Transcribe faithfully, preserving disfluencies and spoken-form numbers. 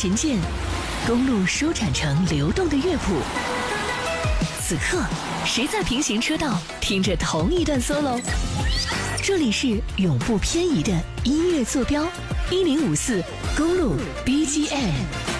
琴键，公路舒展成流动的乐谱。此刻，谁在平行车道听着同一段 solo？ 这里是永不偏移的音乐坐标，一零五四公路 B G M。